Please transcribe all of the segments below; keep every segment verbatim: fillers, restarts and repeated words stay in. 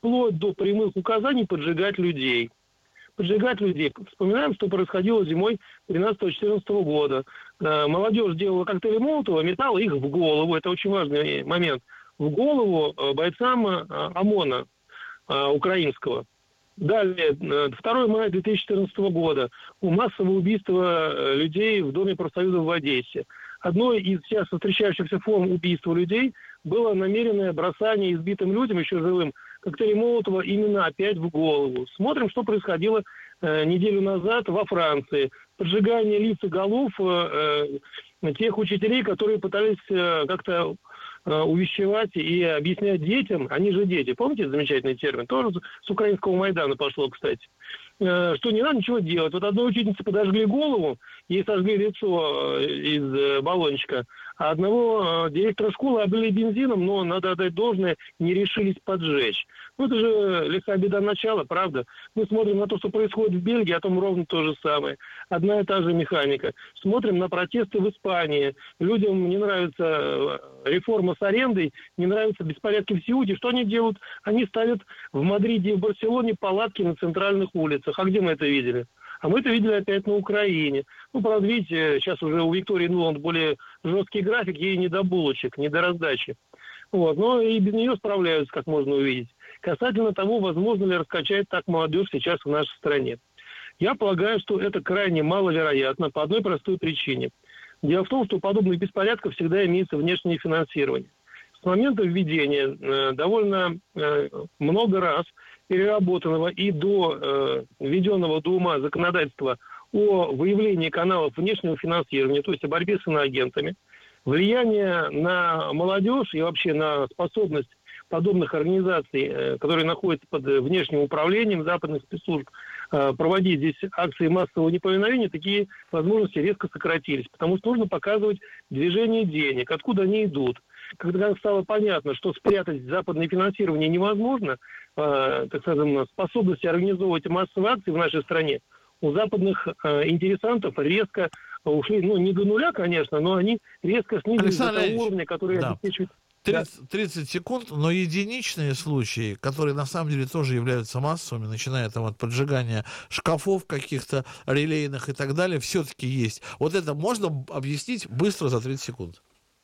вплоть до прямых указаний поджигать людей. Поджигать людей. Вспоминаем, что происходило зимой тринадцатого-четырнадцатого года. Молодежь делала коктейли Молотова, метала их в голову. Это очень важный момент. В голову бойцам ОМОНа украинского. Далее, второго мая две тысячи четырнадцатого года. Массовое убийство людей в Доме профсоюза в Одессе. Одной из часто встречающихся форм убийства людей было намеренное бросание избитым людям, еще живым, коктейлей Молотова именно опять в голову. Смотрим, что происходило э, неделю назад во Франции. Поджигание лиц и голов э, э, тех учителей, которые пытались э, как-то э, увещевать и объяснять детям, они же дети, помните замечательный термин? Тоже с украинского Майдана пошло, кстати. Э, что не надо ничего делать. Вот одной учительнице подожгли голову, ей сожгли лицо э, из э, баллончика, а одного э, директора школы облили бензином, но, надо отдать должное, не решились поджечь. Ну, это же лихая беда начала, правда? Мы смотрим на то, что происходит в Бельгии, а там ровно то же самое. Одна и та же механика. Смотрим на протесты в Испании. Людям не нравится реформа с арендой, не нравятся беспорядки в Сеуте. Что они делают? Они ставят в Мадриде и в Барселоне палатки на центральных улицах. А где мы это видели? А мы это видели опять на Украине. Ну, правда, видите, сейчас уже у Виктории Нуланд более жесткий график, ей не до булочек, не до раздачи. Вот. Но и без нее справляются, как можно увидеть. Касательно того, возможно ли раскачать так молодежь сейчас в нашей стране. Я полагаю, что это крайне маловероятно по одной простой причине. Дело в том, что у подобных беспорядков всегда имеется внешнее финансирование. С момента введения э, довольно э, много раз переработанного и до э, введенного до ума законодательства о выявлении каналов внешнего финансирования, то есть о борьбе с иноагентами, влияние на молодежь и вообще на способность подобных организаций, которые находятся под внешним управлением западных спецслужб, проводить здесь акции массового неповиновения, такие возможности резко сократились. Потому что нужно показывать движение денег, откуда они идут. Когда стало понятно, что спрятать западное финансирование невозможно, так скажем, способности организовывать массовые акции в нашей стране у западных интересантов резко ушли, ну, не до нуля, конечно, но они резко снизились до того уровня, который да. обеспечивает... тридцать, тридцать секунд, но единичные случаи, которые на самом деле тоже являются массовыми, начиная там от поджигания шкафов каких-то релейных и так далее, все-таки есть. Вот это можно объяснить быстро за тридцать секунд?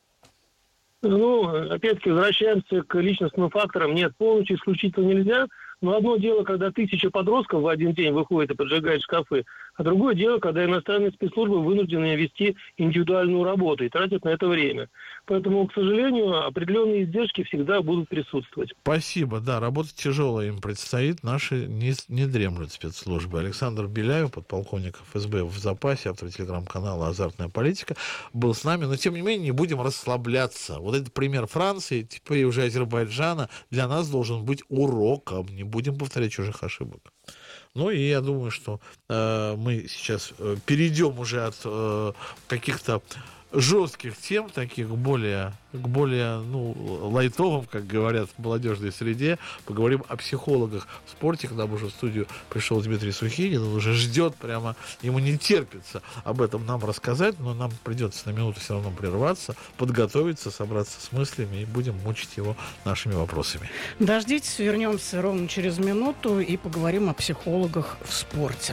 Ну, опять-таки, возвращаемся к личностным факторам. Нет, полностью исключить нельзя. Но одно дело, когда тысяча подростков в один день выходит и поджигает шкафы, а другое дело, когда иностранные спецслужбы вынуждены вести индивидуальную работу и тратят на это время. Поэтому, к сожалению, определенные издержки всегда будут присутствовать. Спасибо, да, работа тяжелая им предстоит, наши не, не дремлют спецслужбы. Александр Беляев, подполковник эф эс бэ в запасе, автор телеграм-канала «Азартная политика», был с нами, но тем не менее не будем расслабляться. Вот этот пример Франции, теперь уже Азербайджана, для нас должен быть уроком, не будем повторять чужих ошибок. Ну и я думаю, что э, мы сейчас э, перейдем уже от э, каких-то жестких тем, таких более, к более ну, лайтовым, как говорят в молодежной среде. Поговорим о психологах в спорте. К нам уже в студию пришел Дмитрий Сухинин, он уже ждет прямо, ему не терпится об этом нам рассказать, но нам придется на минуту все равно прерваться, подготовиться, собраться с мыслями и будем мучить его нашими вопросами. Дождитесь, вернемся ровно через минуту и поговорим о психологах в спорте.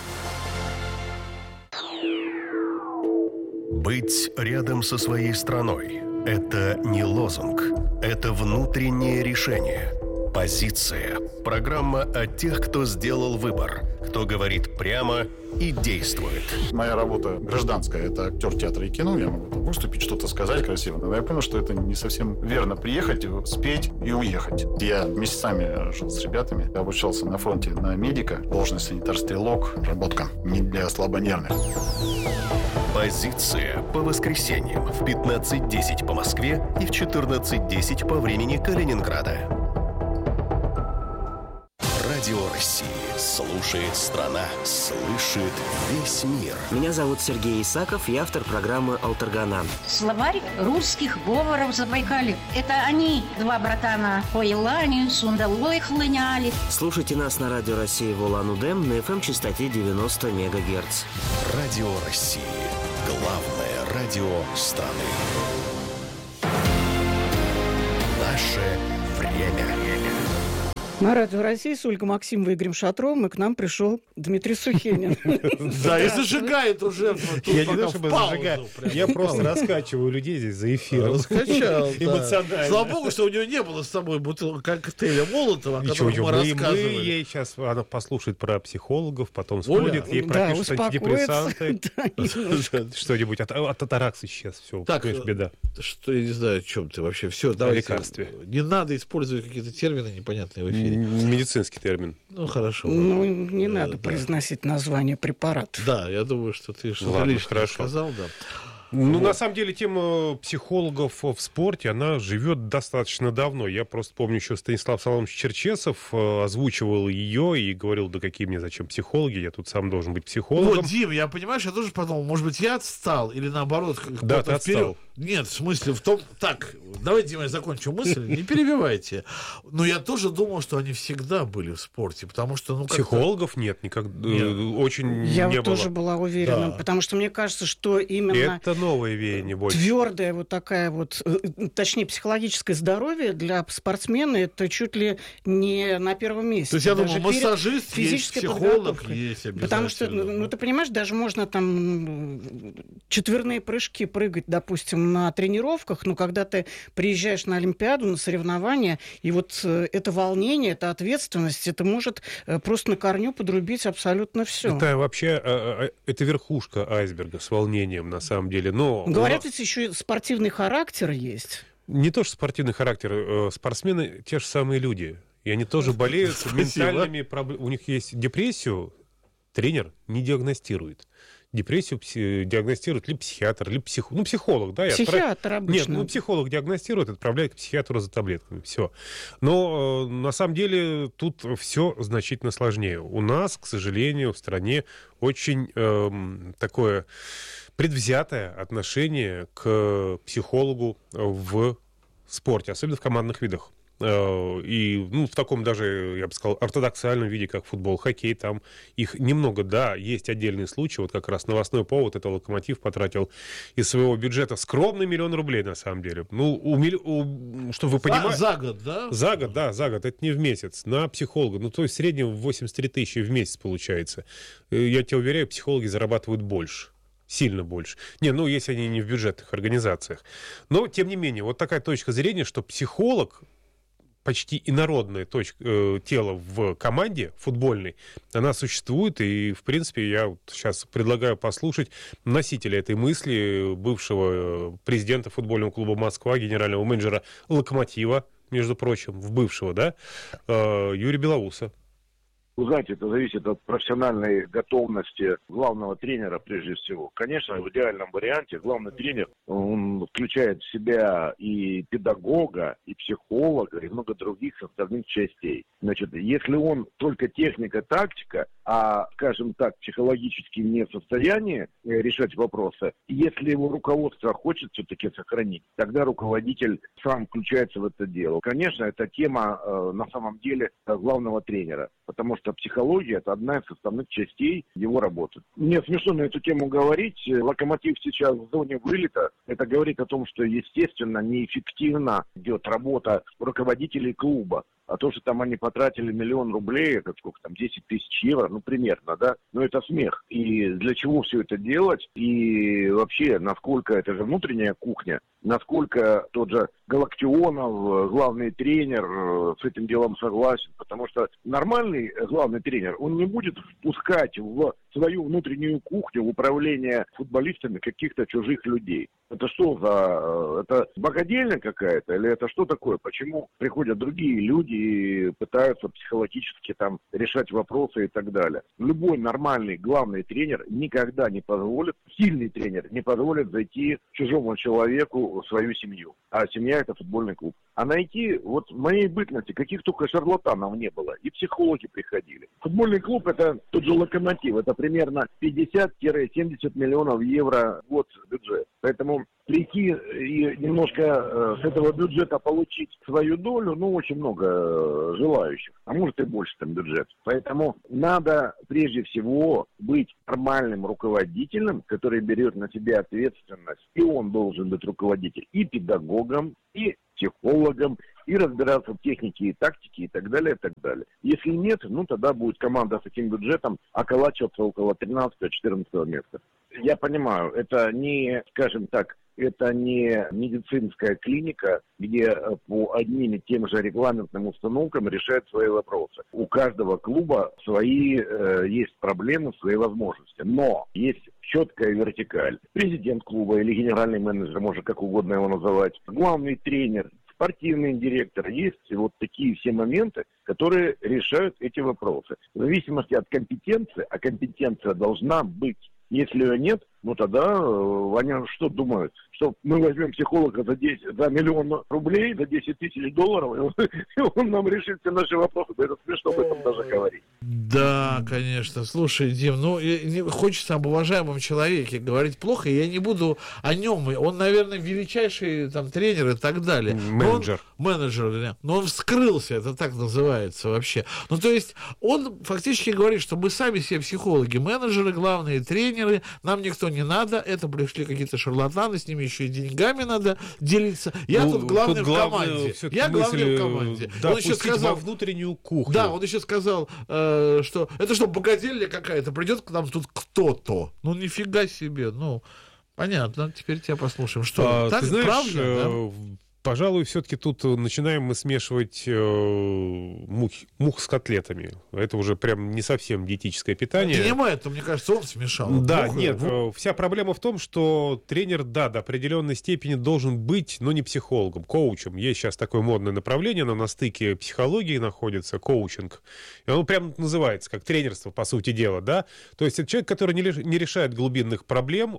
Быть рядом со своей страной – это не лозунг, это внутреннее решение. Позиция. Программа о тех, кто сделал выбор, кто говорит прямо и действует. Моя работа гражданская – это актер театра и кино. Я могу выступить, что-то сказать красиво. Но я понял, что это не совсем верно. Приехать, спеть и уехать. Я месяцами жил с ребятами. Я обучался на фронте на медика. Должность санитар-стрелок. Работка не для слабонервных. Позиция по воскресеньям в пятнадцать десять по Москве и в четырнадцать десять по времени Калининграда. Радио России. Слушает страна. Слышит весь мир. Меня зовут Сергей Исаков, я автор программы «Алтарганан». Словарь русских говоров Забайкалья. Это они, два братана, по Елане, сундалой хлыняли. Слушайте нас на Радио России в Улан-Удэ на эф эм-частоте девяносто мегагерц. Радио России. Главное радио страны. Наше время. На Радио России с Ольгой Максимовой и Игорем Шатровым, и к нам пришел Дмитрий Сухинин. Да, и зажигает уже. Я не то чтобы зажигаю, я просто раскачиваю людей здесь за эфиром. Раскачал, эмоционально. Слава богу, что у него не было с собой бутылки коктейля Молотова, о котором мы рассказывали. Ей сейчас она послушает про психологов, потом сходит, ей пропишут антидепрессанты, что-нибудь, от атаракс исчез, все, беда. Что, я не знаю, о чем ты вообще, все, давайте. О лекарстве. Не надо использовать какие-то термины непонятные в эфире. Медицинский термин. Ну, хорошо. Ну, не надо да. произносить название препаратов. Да, я думаю, что ты что-то Ладно, лишнее хорошо. сказал, да. Ну, вот. На самом деле, тема психологов в спорте, она живет достаточно давно. Я просто помню, еще Станислав Соломович Черчесов озвучивал ее и говорил, да какие мне зачем психологи, я тут сам должен быть психологом. Вот, Дим, я, понимаешь, я тоже подумал, может быть, я отстал или наоборот. Да, ты отстал. Нет, в смысле, в том... Так, давайте, Дима, я закончу мысль, не перебивайте. Но я тоже думал, что они всегда были в спорте, потому что... ну Психологов как-то... нет, никак... нет. Очень я не вот было. тоже была уверена, да. Потому что мне кажется, что именно... Это новое веяние больше. Твердая вот такая вот, точнее, психологическое здоровье для спортсмена, это чуть ли не на первом месте. То есть я думаю, массажист есть, психолог есть обязательно. Потому что, ну ты понимаешь, даже можно там четверные прыжки прыгать, допустим, на тренировках, но когда ты приезжаешь на Олимпиаду, на соревнования, и вот это волнение, это ответственность, это может просто на корню подрубить абсолютно все. Это вообще, это верхушка айсберга с волнением, на самом деле. Но говорят, ведь еще и спортивный характер есть. Не то, что спортивный характер. Спортсмены те же самые люди. И они тоже болеют Спасибо. Ментальными проблемами. У них есть депрессию, тренер не диагностирует. Депрессию пси- диагностирует либо психиатр, либо псих... ну, психолог. Да, психиатр отправ... обычно. Нет, ну, психолог диагностирует, отправляет к психиатру за таблетками. Все. Но э, на самом деле тут все значительно сложнее. У нас, к сожалению, в стране очень э, такое предвзятое отношение к психологу в спорте, особенно в командных видах. И ну, в таком даже, я бы сказал, ортодоксальном виде, как футбол, хоккей, там их немного, да, есть отдельные случаи. Вот как раз новостной повод, это «Локомотив» потратил из своего бюджета скромный миллион рублей, на самом деле. Ну, у, у, чтобы вы понимали... За, за год, да? За год, да, за год, это не в месяц, на психолога. Ну, то есть в среднем восемьдесят три тысячи в месяц получается. Я тебя уверяю, психологи зарабатывают больше. Сильно больше. Не, ну, если они не в бюджетных организациях. Но, тем не менее, вот такая точка зрения, что психолог... почти инородное точка, э, тело в команде футбольной, она существует, и, в принципе, я вот сейчас предлагаю послушать носителя этой мысли, бывшего президента футбольного клуба «Москва», генерального менеджера «Локомотива», между прочим, в бывшего, да, э, Юрия Белоуса. Вы знаете, это зависит от профессиональной готовности главного тренера прежде всего. Конечно, в идеальном варианте главный тренер, он включает в себя и педагога, и психолога, и много других составных частей. Значит, если он только техника, тактика, а, скажем так, психологически не в состоянии решать вопросы, если его руководство хочет все-таки сохранить, тогда руководитель сам включается в это дело. Конечно, это тема э, на самом деле главного тренера, потому что психология – это одна из составных частей его работы. Мне смешно на эту тему говорить. «Локомотив» сейчас в зоне вылета. Это говорит о том, что, естественно, неэффективно идет работа руководителей клуба. А то, что там они потратили миллион рублей, это сколько там, десять тысяч евро, ну, примерно, да? Но это смех. И для чего все это делать? И вообще, насколько это же внутренняя кухня, насколько тот же Галактионов, главный тренер, с этим делом согласен. Потому что нормальный главный тренер, он не будет впускать в свою внутреннюю кухню, в управление футболистами каких-то чужих людей. Это что за... Это богадельня какая-то? Или это что такое? Почему приходят другие люди и пытаются психологически там решать вопросы и так далее? Любой нормальный главный тренер никогда не позволит, сильный тренер не позволит зайти чужому человеку в свою семью. А семья – это футбольный клуб. А найти, вот в моей бытности, каких только шарлатанов не было. И психологи приходили. Футбольный клуб – это тот же «Локомотив». Это примерно пятьдесят-семьдесят миллионов евро в год бюджет. Поэтому прийти и немножко э, с этого бюджета получить свою долю, ну, очень много э, желающих. А может и больше там бюджет. Поэтому надо прежде всего быть нормальным руководителем, который берет на себя ответственность. И он должен быть руководителем и педагогом, и психологом, и разбираться в технике и тактике и так далее, и так далее. Если нет, ну тогда будет команда с этим бюджетом околачиваться около тринадцатого-четырнадцатого места. Я понимаю, это не, скажем так, это не медицинская клиника, где по одним и тем же регламентным установкам решают свои вопросы. У каждого клуба свои э, есть проблемы, свои возможности. Но есть четкая вертикаль. Президент клуба или генеральный менеджер, можно как угодно его называть, главный тренер, спортивный директор. Есть вот такие все моменты, которые решают эти вопросы. В зависимости от компетенции, а компетенция должна быть. Если ее нет, ну тогда э, они что думают? Что мы возьмем психолога за, десять, за миллион рублей, за десять тысяч долларов, и он, и он нам решит все наши вопросы. Да это смешно об этом даже говорить. Да, конечно. Слушай, Дим, ну не хочется об уважаемом человеке говорить плохо, я не буду о нем. Он, наверное, величайший там тренер и так далее. Менеджер. Он, менеджер, но он вскрылся, это так называется вообще. Ну, то есть он фактически говорит, что мы сами все психологи, менеджеры, главные тренеры, нам никто не надо, это пришли какие-то шарлатаны, с ними еще и деньгами надо делиться. Я ну, тут главный тут в команде. Я главный мысль, в команде. Да, он еще сказал во внутреннюю кухню. Да, он еще сказал, э, что это что, богадельня какая-то, придет к нам тут кто-то. Ну, нифига себе, ну, понятно, теперь тебя послушаем. Что, а, так, ты знаешь, правда, э, да? Пожалуй, все-таки тут начинаем мы смешивать э, мух, мух с котлетами. Это уже прям не совсем диетическое питание. Не мы, это, мне кажется, он смешал. Да, Мух, нет, мух. Вся проблема в том, что тренер, да, до определенной степени должен быть, но не психологом, коучем. Есть сейчас такое модное направление, оно на стыке психологии находится, коучинг. И оно прям называется как тренерство, по сути дела, да. То есть это человек, который не, не решает глубинных проблем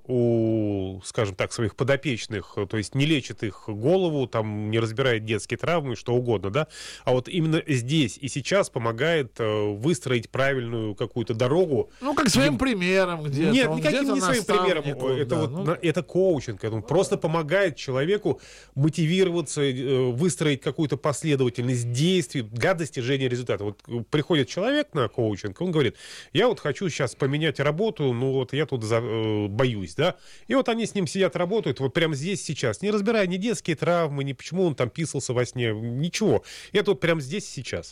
у, скажем так, своих подопечных, то есть не лечит их голову, там не разбирает детские травмы, что угодно, да, а вот именно здесь и сейчас помогает э, выстроить правильную какую-то дорогу. Ну, как своим им... примером где-то. Нет, он никаким где-то не своим примером. Это, да, вот, ну... на, это коучинг. Он просто помогает человеку мотивироваться, э, выстроить какую-то последовательность действий для достижения результата. Вот приходит человек на коучинг, он говорит, я вот хочу сейчас поменять работу, ну вот я тут за, э, боюсь, да, и вот они с ним сидят, работают вот прямо здесь, сейчас, не разбирая ни детские травмы, ни почему он там писался во сне, ничего. Это вот прямо здесь и сейчас.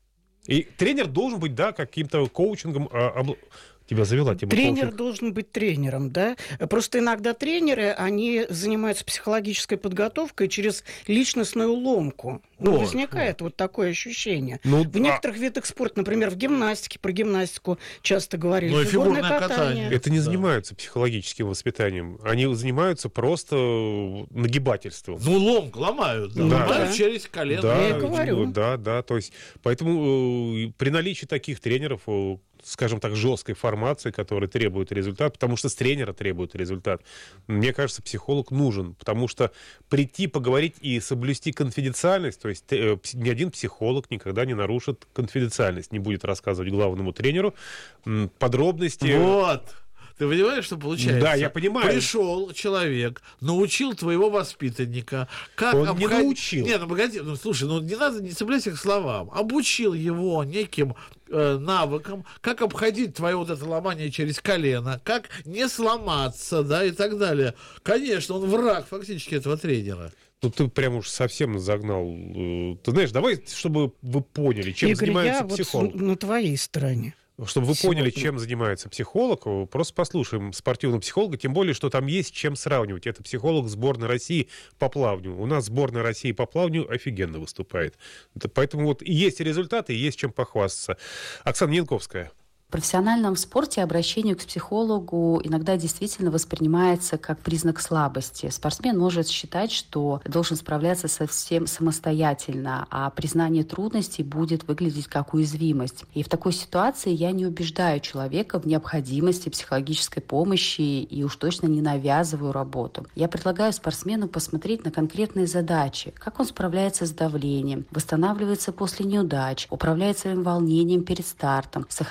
И тренер должен быть, да, каким-то коучингом... А, обл... Тебя завела тема Тренер коучинг. должен быть тренером, да? Просто иногда тренеры, они занимаются психологической подготовкой через личностную ломку. Ну, вот, возникает вот. вот такое ощущение. Ну, в некоторых а... видах спорта, например, в гимнастике, про гимнастику часто говорили. Ну, фигурное катание. катание. Это не да. занимаются психологическим воспитанием. Они занимаются просто нагибательством. Ну, ломку ломают. Да. Да. Да. Через колено. Да, я говорю. Да, да. То есть, поэтому э, при наличии таких тренеров, э, скажем так, жесткой формации, которая требует результат, потому что с тренера требует результат. Мне кажется, психолог нужен, потому что прийти, поговорить и соблюсти конфиденциальность, то есть э, ни один психолог никогда не нарушит конфиденциальность, не будет рассказывать главному тренеру м, подробности. Вот. Ты понимаешь, что получается? Да, я понимаю. Пришел человек, научил твоего воспитанника, как Он обходить... не научил. Не, ну погоди, ну слушай, ну не надо не цепляйся к словам. Обучил его неким э, навыкам, как обходить твое вот это ломание через колено, как не сломаться, да, и так далее. Конечно, он враг фактически этого тренера. Ну, ты прям уж совсем загнал. Ты знаешь, давай, чтобы вы поняли, чем Игорь, занимается я психолог. Вот на твоей стороне. Чтобы вы Сегодня. поняли, чем занимается психолог, просто послушаем спортивного психолога, тем более, что там есть чем сравнивать. Это психолог сборной России по плаванию. У нас сборная России по плаванию офигенно выступает. Поэтому вот и есть результаты, и есть чем похвастаться. Оксана Янковская. В профессиональном спорте обращение к психологу иногда действительно воспринимается как признак слабости. Спортсмен может считать, что должен справляться со всем самостоятельно, а признание трудностей будет выглядеть как уязвимость. И в такой ситуации я не убеждаю человека в необходимости психологической помощи и уж точно не навязываю работу. Я предлагаю спортсмену посмотреть на конкретные задачи, как он справляется с давлением, восстанавливается после неудач, управляет своим волнением перед стартом, сохраняет концентрацию,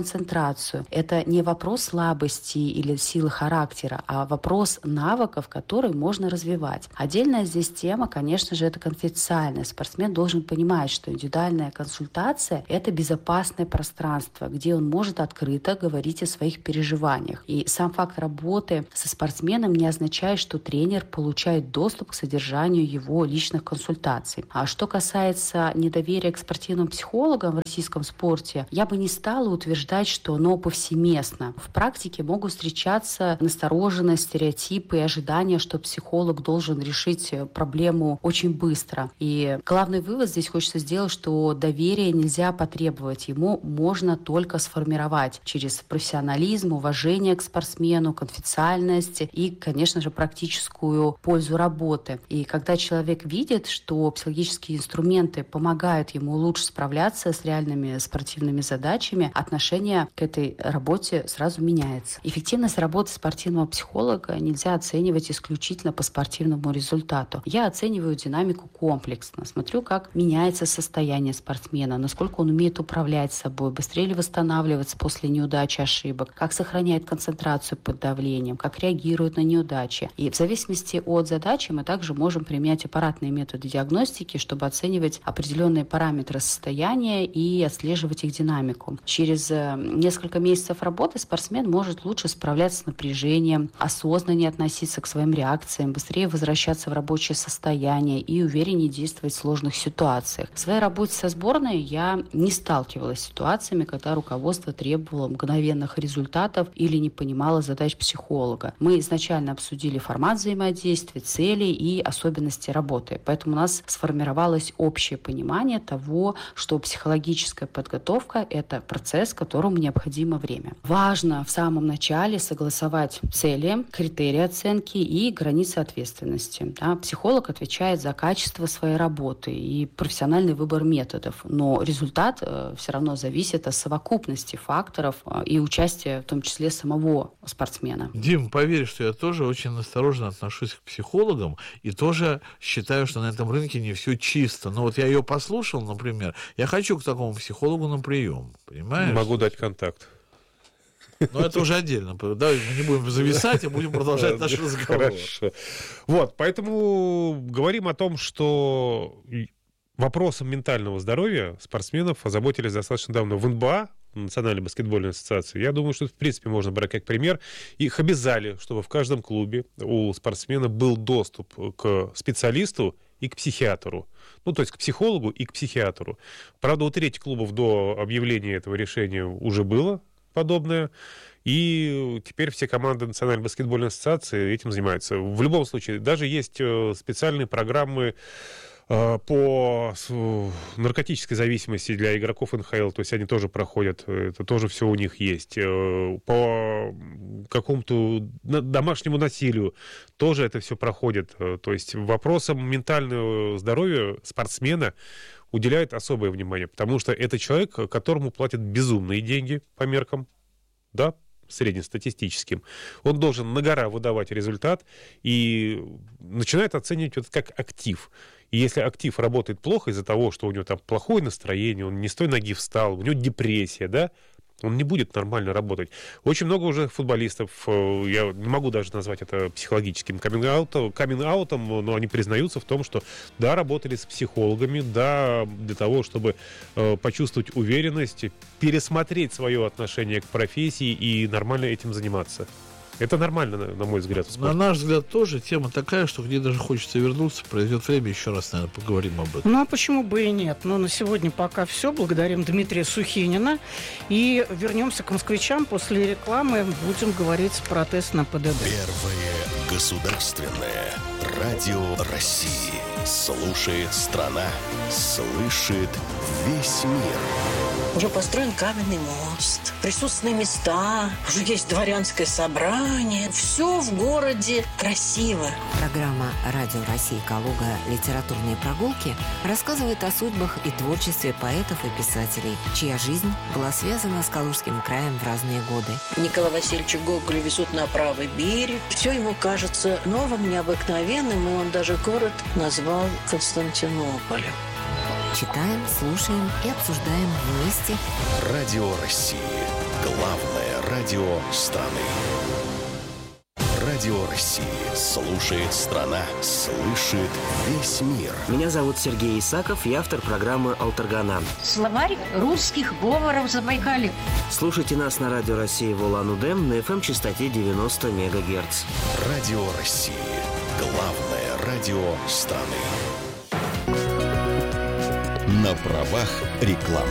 концентрацию. Это не вопрос слабости или силы характера, а вопрос навыков, которые можно развивать. Отдельная здесь тема, конечно же, это конфиденциальность. Спортсмен должен понимать, что индивидуальная консультация – это безопасное пространство, где он может открыто говорить о своих переживаниях. И сам факт работы со спортсменом не означает, что тренер получает доступ к содержанию его личных консультаций. А что касается недоверия к спортивным психологам в российском спорте, я бы не стала утверждать, что оно повсеместно. В практике могут встречаться настороженность, стереотипы и ожидания, что психолог должен решить проблему очень быстро. И главный вывод здесь хочется сделать, что доверие нельзя потребовать, ему можно только сформировать через профессионализм, уважение к спортсмену, конфиденциальность и, конечно же, практическую пользу работы. И когда человек видит, что психологические инструменты помогают ему лучше справляться с реальными спортивными задачами, отношение к этой работе сразу меняется. Эффективность работы спортивного психолога нельзя оценивать исключительно по спортивному результату. Я оцениваю динамику комплексно, смотрю, как меняется состояние спортсмена, насколько он умеет управлять собой, быстрее ли восстанавливаться после неудачи, ошибок, как сохраняет концентрацию под давлением, как реагирует на неудачи. И в зависимости от задачи мы также можем применять аппаратные методы диагностики, чтобы оценивать определенные параметры состояния и отслеживать их динамику. Через несколько месяцев работы спортсмен может лучше справляться с напряжением, осознаннее относиться к своим реакциям, быстрее возвращаться в рабочее состояние и увереннее действовать в сложных ситуациях. В своей работе со сборной я не сталкивалась с ситуациями, когда руководство требовало мгновенных результатов или не понимало задач психолога. Мы изначально обсудили формат взаимодействия, цели и особенности работы. Поэтому у нас сформировалось общее понимание того, что психологическая подготовка – это процесс, которому необходимо время. Важно в самом начале согласовать цели, критерии оценки и границы ответственности. Да, психолог отвечает за качество своей работы и профессиональный выбор методов, но результат э, все равно зависит от совокупности факторов э, и участия, в том числе, самого спортсмена. Дим, поверь, что я тоже очень осторожно отношусь к психологам и тоже считаю, что на этом рынке не все чисто. Но вот я ее послушал, например, я хочу к такому психологу на прием, понимаешь? Могу дать контакт. Но это уже отдельно. Давай мы не будем зависать, а будем продолжать наш разговор. Хорошо. Вот, поэтому говорим о том, что вопросом ментального здоровья спортсменов озаботились достаточно давно в эн бэ а, Национальной баскетбольной ассоциации. Я думаю, что, в принципе, можно брать как пример. Их обязали, чтобы в каждом клубе у спортсмена был доступ к специалисту и к психиатру. Ну, то есть к психологу и к психиатру. Правда, у трети клубов до объявления этого решения уже было подобное. И теперь все команды Национальной баскетбольной ассоциации этим занимаются. В любом случае, даже есть специальные программы по наркотической зависимости для игроков эн ха эл, то есть они тоже проходят, это тоже все у них есть. По какому-то домашнему насилию тоже это все проходит. То есть вопросам ментального здоровья спортсмена уделяют особое внимание, потому что это человек, которому платят безумные деньги по меркам, да, среднестатистическим. Он должен на гора выдавать результат и начинает оценивать это как актив. И если актив работает плохо из-за того, что у него там плохое настроение, он не с той ноги встал, у него депрессия, да, он не будет нормально работать. Очень много уже футболистов, я не могу даже назвать это психологическим каминг-аутом, каминг-аутом, но они признаются в том, что да, работали с психологами, да, для того, чтобы э, почувствовать уверенность, пересмотреть свое отношение к профессии и нормально этим заниматься. Это нормально, на мой взгляд. На наш взгляд тоже тема такая, что где даже хочется вернуться, пройдет время, еще раз, наверное, поговорим об этом. Ну, а почему бы и нет? Но на сегодня пока все. Благодарим Дмитрия Сухинина. И вернемся к москвичам. После рекламы будем говорить про тест на пэ дэ дэ. Первое государственное радио России. Слушает страна. Слышит весь мир. Уже построен каменный мост, присутственные места, уже есть дворянское собрание. Все в городе красиво. Программа «Радио России Калуга. Литературные прогулки» рассказывает о судьбах и творчестве поэтов и писателей, чья жизнь была связана с Калужским краем в разные годы. Николая Васильевича Гоголя везут на правый берег. Все ему кажется новым, необыкновенным, и он даже город назвал Константинополем. Читаем, слушаем и обсуждаем вместе. Радио России. Главное радио страны. Радио России. Слушает страна. Слышит весь мир. Меня зовут Сергей Исаков, я автор программы «Алтаргана». Словарь русских говоров Забайкалья. Слушайте нас на Радио России в Улан-Удэ на эф эм-частоте девяносто мегагерц. Радио России. Главное радио страны. На правах рекламы.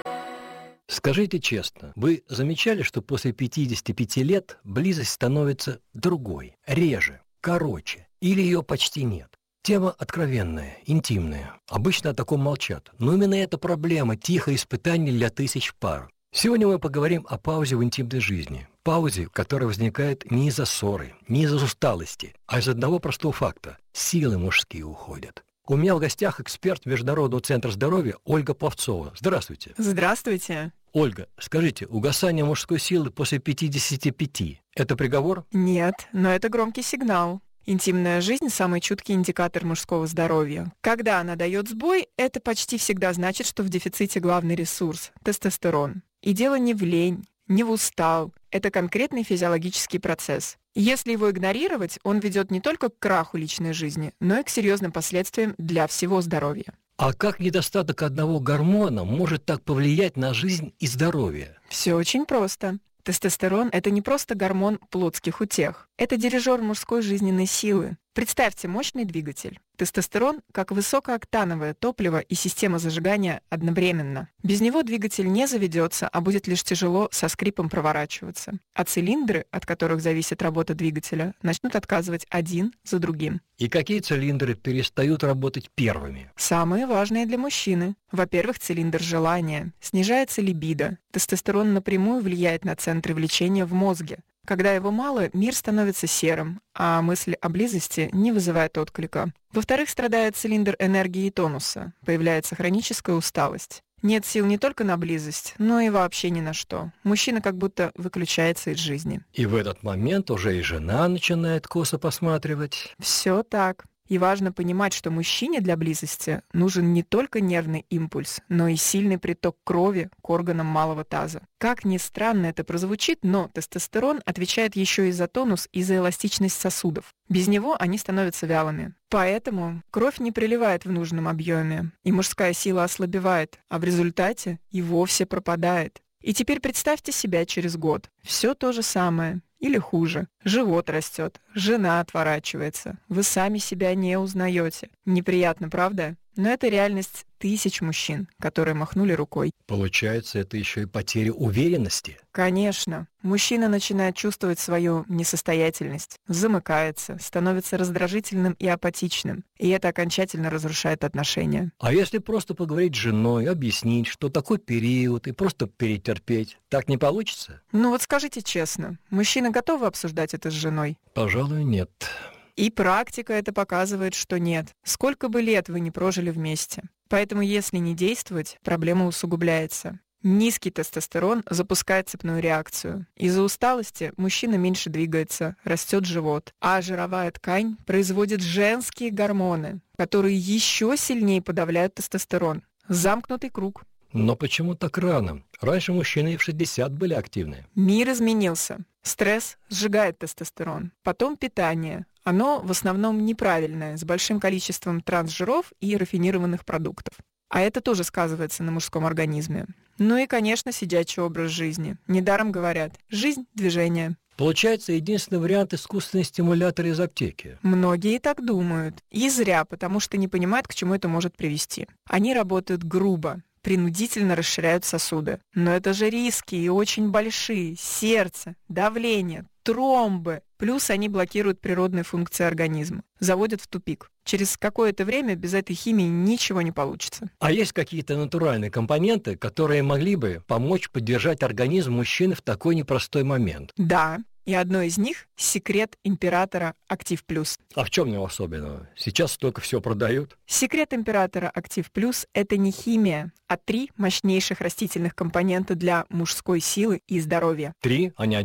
Скажите честно, вы замечали, что после пятидесяти пяти лет близость становится другой, реже, короче, или ее почти нет? Тема откровенная, интимная. Обычно о таком молчат. Но именно эта проблема – тихое испытание для тысяч пар. Сегодня мы поговорим о паузе в интимной жизни. Паузе, которая возникает не из-за ссоры, не из-за усталости, а из одного простого факта – силы мужские уходят. У меня в гостях эксперт Международного центра здоровья Ольга Пловцова. Здравствуйте. Здравствуйте. Ольга, скажите, угасание мужской силы после пятидесяти пяти – это приговор? Нет, но это громкий сигнал. Интимная жизнь – самый чуткий индикатор мужского здоровья. Когда она дает сбой, это почти всегда значит, что в дефиците главный ресурс – тестостерон. И дело не в лень, не в устал. Это конкретный физиологический процесс. Если его игнорировать, он ведет не только к краху личной жизни, но и к серьезным последствиям для всего здоровья. А как недостаток одного гормона может так повлиять на жизнь и здоровье? Все очень просто. Тестостерон – это не просто гормон плотских утех. Это дирижер мужской жизненной силы. Представьте мощный двигатель. Тестостерон как высокооктановое топливо и система зажигания одновременно. Без него двигатель не заведется, а будет лишь тяжело со скрипом проворачиваться. А цилиндры, от которых зависит работа двигателя, начнут отказывать один за другим. И какие цилиндры перестают работать первыми? Самые важные для мужчины. Во-первых, цилиндр желания. Снижается либидо. Тестостерон напрямую влияет на центры влечения в мозге. Когда его мало, мир становится серым, а мысль о близости не вызывает отклика. Во-вторых, страдает цилиндр энергии и тонуса. Появляется хроническая усталость. Нет сил не только на близость, но и вообще ни на что. Мужчина как будто выключается из жизни. И в этот момент уже и жена начинает косо посматривать. Все так. И важно понимать, что мужчине для близости нужен не только нервный импульс, но и сильный приток крови к органам малого таза. Как ни странно это прозвучит, но тестостерон отвечает еще и за тонус и за эластичность сосудов. Без него они становятся вялыми. Поэтому кровь не приливает в нужном объеме, и мужская сила ослабевает, а в результате и вовсе пропадает. И теперь представьте себя через год. Все то же самое. Или хуже. Живот растет, жена отворачивается. Вы сами себя не узнаете. Неприятно, правда? Но это реальность тысяч мужчин, которые махнули рукой. Получается, это еще и потеря уверенности? Конечно. Мужчина начинает чувствовать свою несостоятельность, замыкается, становится раздражительным и апатичным. И это окончательно разрушает отношения. А если просто поговорить с женой, объяснить, что такой период, и просто перетерпеть, так не получится? Ну вот скажите честно, мужчины готовы обсуждать это с женой? Пожалуй, нет. И практика это показывает, что нет. Сколько бы лет вы не прожили вместе. Поэтому если не действовать, проблема усугубляется. Низкий тестостерон запускает цепную реакцию. Из-за усталости мужчина меньше двигается, растет живот, а жировая ткань производит женские гормоны, которые еще сильнее подавляют тестостерон. Замкнутый круг. Но почему так рано? Раньше мужчины и в шестьдесят были активны. Мир изменился. Стресс сжигает тестостерон. Потом питание. Оно в основном неправильное, с большим количеством трансжиров и рафинированных продуктов. А это тоже сказывается на мужском организме. Ну и, конечно, сидячий образ жизни. Недаром говорят: жизнь – движение. Получается, единственный вариант – искусственный стимулятор из аптеки. Многие так думают. И зря, потому что не понимают, к чему это может привести. Они работают грубо, принудительно расширяют сосуды. Но это же риски и очень большие. Сердце, давление, тромбы. Плюс они блокируют природные функции организма. Заводят в тупик. Через какое-то время без этой химии ничего не получится. А есть какие-то натуральные компоненты, которые могли бы помочь поддержать организм мужчины в такой непростой момент? Да. И одно из них – секрет императора Актив Плюс. А в чем его особенного? Сейчас столько всего продают. Секрет императора Актив Плюс – это не химия, а три мощнейших растительных компонента для мужской силы и здоровья. Три, а не один?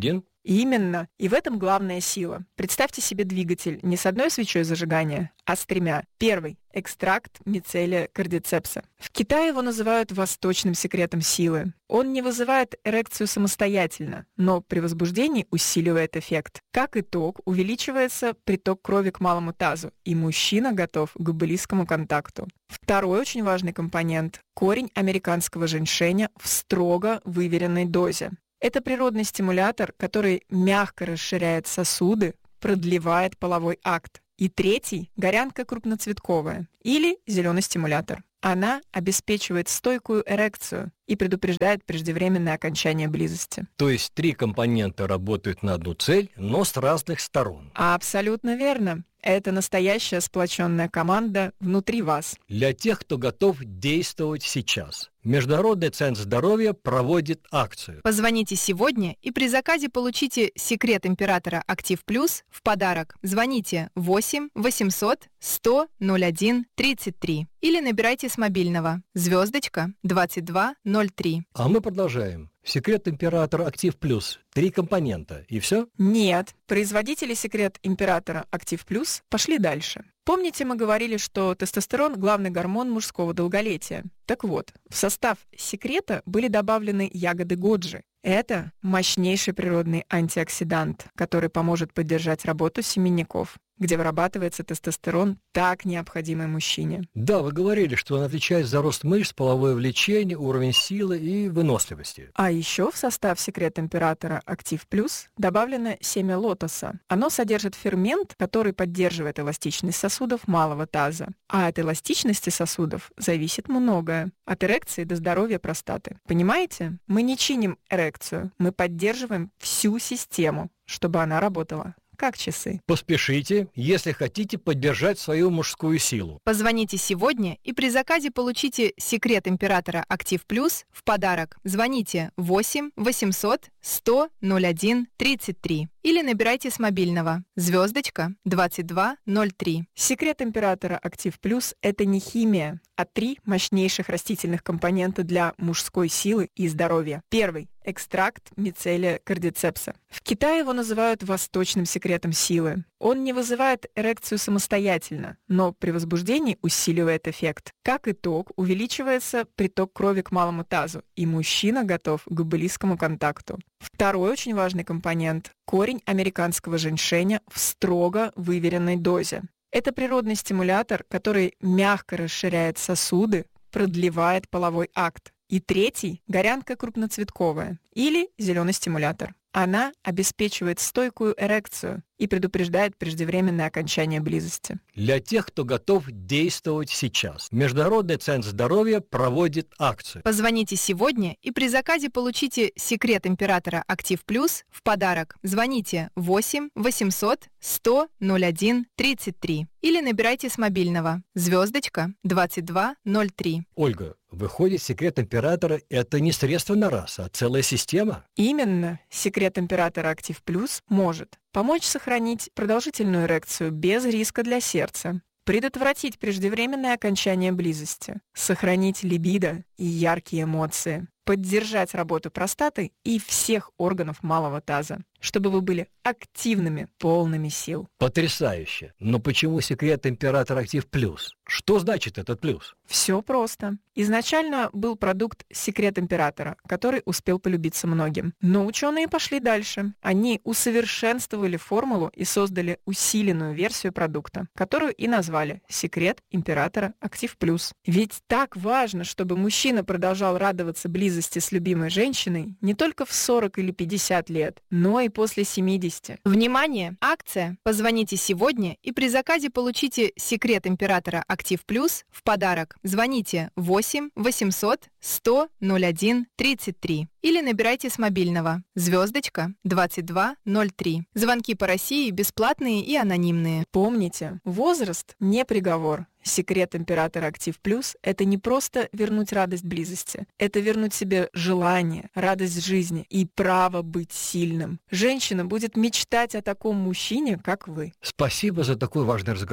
Именно. И в этом главная сила. Представьте себе двигатель не с одной свечой зажигания, а с тремя. Первый – экстракт мицелия кардицепса. В Китае его называют восточным секретом силы. Он не вызывает эрекцию самостоятельно, но при возбуждении усиливает эффект. Как итог, увеличивается приток крови к малому тазу, и мужчина готов к близкому контакту. Второй очень важный компонент – корень американского женьшеня в строго выверенной дозе. Это природный стимулятор, который мягко расширяет сосуды, продлевает половой акт. И третий – горянка крупноцветковая или зеленый стимулятор. Она обеспечивает стойкую эрекцию и предупреждает преждевременное окончание близости. То есть три компонента работают на одну цель, но с разных сторон. Абсолютно верно. Это настоящая сплоченная команда внутри вас. Для тех, кто готов действовать сейчас. Международный центр здоровья проводит акцию. Позвоните сегодня и при заказе получите секрет императора Актив Плюс в подарок. Звоните восемь восемьсот сто ноль один тридцать три или набирайте с мобильного звездочка двадцать два ноль три. А мы продолжаем. Секрет императора Актив Плюс. Три компонента. И все? Нет. Производители секрет императора Актив Плюс пошли дальше. Помните, мы говорили, что тестостерон – главный гормон мужского долголетия? Так вот, в состав секрета были добавлены ягоды годжи. Это мощнейший природный антиоксидант, который поможет поддержать работу семенников, где вырабатывается тестостерон, так необходимый мужчине. Да, вы говорили, что он отвечает за рост мышц, половое влечение, уровень силы и выносливости. А еще в состав секрет императора Актив Плюс добавлено семя лотоса. Оно содержит фермент, который поддерживает эластичность сосудов малого таза. А от эластичности сосудов зависит многое. От эрекции до здоровья простаты. Понимаете? Мы не чиним эрекцию, мы поддерживаем всю систему, чтобы она работала как часы. Поспешите, если хотите поддержать свою мужскую силу. Позвоните сегодня и при заказе получите секрет императора Актив Плюс в подарок. Звоните восемь восемьсот сто ноль один тридцать три или набирайте с мобильного звездочка двадцать два ноль три. Секрет императора Актив Плюс – это не химия, а три мощнейших растительных компонента для мужской силы и здоровья. Первый – экстракт мицелия кардицепса. В Китае его называют восточным секретом силы. Он не вызывает эрекцию самостоятельно, но при возбуждении усиливает эффект. Как итог, увеличивается приток крови к малому тазу, и мужчина готов к близкому контакту. Второй очень важный компонент – корень американского женьшеня в строго выверенной дозе. Это природный стимулятор, который мягко расширяет сосуды, продлевает половой акт. И третий – горянка крупноцветковая или зеленый стимулятор. Она обеспечивает стойкую эрекцию и предупреждает преждевременное окончание близости. Для тех, кто готов действовать сейчас. Международный центр здоровья проводит акцию. Позвоните сегодня и при заказе получите секрет императора Актив Плюс в подарок. Звоните восемь восемьсот сто ноль один тридцать три или набирайте с мобильного звездочка двадцать два ноль три. Ольга, выходит, секрет императора – это не средство на раз, а целая система? Именно. Секрет императора Актив Плюс может помочь сохранить продолжительную эрекцию без риска для сердца, предотвратить преждевременное окончание близости, сохранить либидо и яркие эмоции, поддержать работу простаты и всех органов малого таза, чтобы вы были активными, полными сил. Потрясающе! Но почему секрет императора Актив Плюс? Что значит этот плюс? Все просто. Изначально был продукт «Секрет императора», который успел полюбиться многим. Но ученые пошли дальше. Они усовершенствовали формулу и создали усиленную версию продукта, которую и назвали «Секрет императора Актив Плюс». Ведь так важно, чтобы мужчина продолжал радоваться близости с любимой женщиной не только в сорок или пятьдесят лет, но и после семидесяти. Внимание! Акция! Позвоните сегодня и при заказе получите секрет императора Актив Плюс в подарок. Звоните восемь восемьсот сто ноль один тридцать три или набирайте с мобильного звездочка двадцать два ноль три. Звонки по России бесплатные и анонимные. Помните, возраст не приговор. Секрет императора Актив Плюс – это не просто вернуть радость близости, это вернуть себе желание, радость жизни и право быть сильным. Женщина будет мечтать о таком мужчине, как вы. Спасибо за такой важный разговор.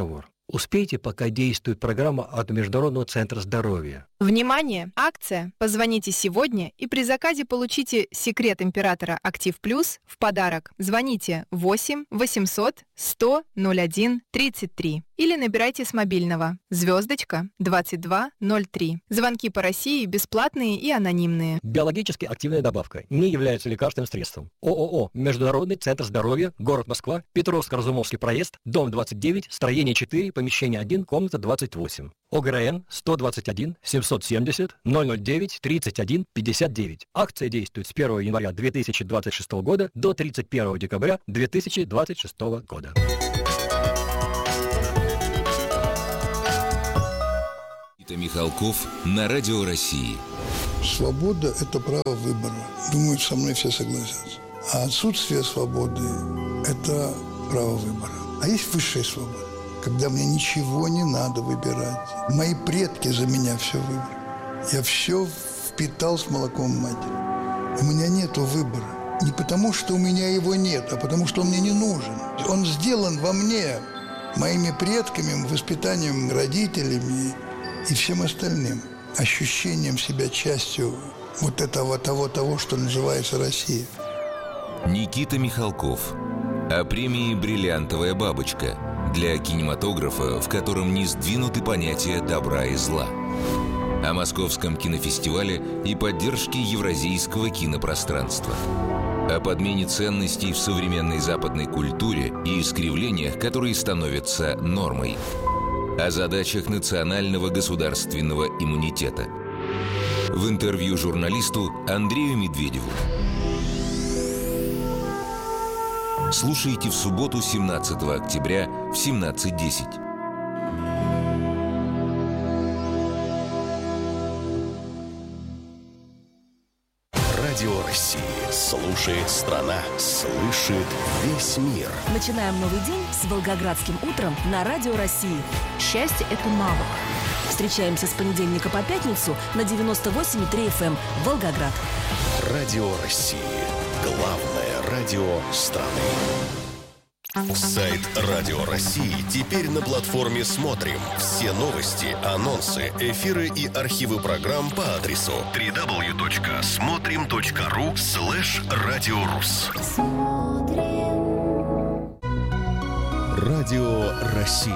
Успейте, пока действует программа от Международного центра здоровья. Внимание! Акция! Позвоните сегодня и при заказе получите секрет императора Актив Плюс в подарок. Звоните восемь восемьсот сто ноль один тридцать три или набирайте с мобильного звездочка двадцать два ноль три. Звонки по России бесплатные и анонимные. Биологически активная добавка не является лекарственным средством. ООО «Международный центр здоровья», город Москва, Петровско-Разумовский проезд, дом двадцать девять, строение четыре, помещение один, комната двадцать восемь. ОГРН сто двадцать один семьсот семьдесят ноль ноль девять тридцать один пятьдесят девять. Акция действует с первого января две тысячи двадцать шестого года до тридцать первого декабря две тысячи двадцать шестого года. Михалков на Радио России. Свобода – это право выбора. Думаю, со мной все согласятся. А отсутствие свободы – это право выбора. А есть высшая свобода, когда мне ничего не надо выбирать. Мои предки за меня все выбрали. Я все впитал с молоком матери. У меня нету выбора. Не потому, что у меня его нет, а потому, что он мне не нужен. Он сделан во мне, моими предками, воспитанием родителями и всем остальным. Ощущением себя частью вот этого того-того, что называется Россия. Никита Михалков. О премии «Бриллиантовая бабочка» для кинематографа, в котором не сдвинуты понятия добра и зла. О Московском кинофестивале и поддержке евразийского кинопространства. О подмене ценностей в современной западной культуре и искривлениях, которые становятся нормой. О задачах национального государственного иммунитета. В интервью журналисту Андрею Медведеву. Слушайте в субботу, семнадцатого октября в семнадцать десять. Радио России. Слушает страна. Слышит весь мир. Начинаем новый день с Волгоградским утром на Радио России. Счастье – это навык. Встречаемся с понедельника по пятницу на девяносто восемь и три эф эм Волгоград. Радио России. Главное радио страны. Сайт Радио России теперь на платформе «Смотрим». Все новости, анонсы, эфиры и архивы программ по адресу дабл ю дабл ю дабл ю точка смотрим точка ру слэш радиорус. Радио России.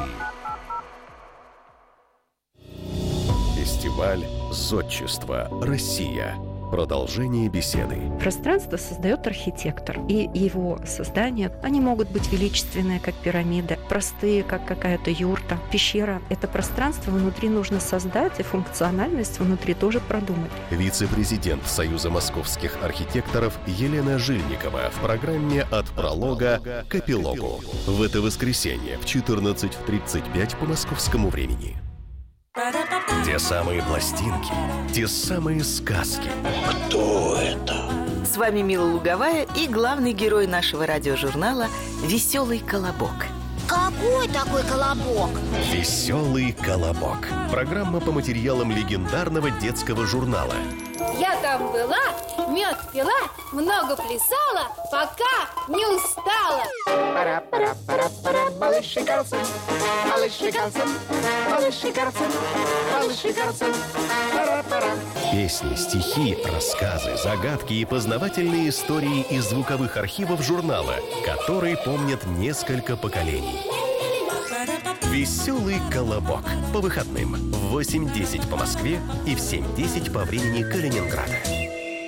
Фестиваль «Зодчество. Россия». Продолжение беседы. Пространство создает архитектор, и его создания, они могут быть величественные, как пирамида, простые, как какая-то юрта, пещера. Это пространство внутри нужно создать, и функциональность внутри тоже продумать. Вице-президент Союза московских архитекторов Елена Жильникова в программе «От пролога к эпилогу». В это воскресенье в четырнадцать тридцать пять по московскому времени. Те самые пластинки, те самые сказки. Кто это? С вами Мила Луговая и главный герой нашего радиожурнала «Веселый колобок». Какой такой колобок? «Веселый колобок». Программа по материалам легендарного детского журнала. Я там была, мед пила, много плясала, пока не устала. Пара-пара-пара-пара, малыш и Карлсон, малыш и Карлсон, малыш и Карлсон, малыш и Карлсон, пара-пара. Песни, стихи, рассказы, загадки и познавательные истории из звуковых архивов журнала, которые помнят несколько поколений. «Веселый колобок» по выходным в восемь десять по Москве и в семь десять по времени Калининграда.